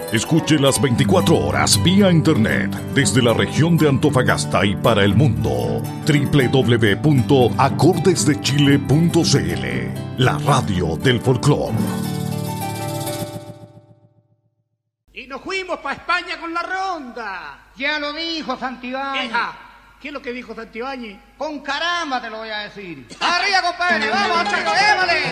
Escuche las 24 horas vía internet desde la región de Antofagasta y para el mundo. www.acordesdechile.cl, la radio del folclore. Y nos fuimos para España con la ronda. Ya lo dijo Santibáñez. ¿Qué es lo que dijo Santibáñez? Con caramba te lo voy a decir. ¡Arriba, compadre! ¡Vamos, chicos! ¡Évale!